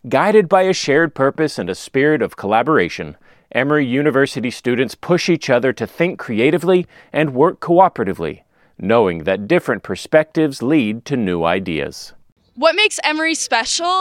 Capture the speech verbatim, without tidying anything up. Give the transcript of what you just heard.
Guided by a shared purpose and a spirit of collaboration, Emory University students push each other to think creatively and work cooperatively, knowing that different perspectives lead to new ideas. What makes Emory special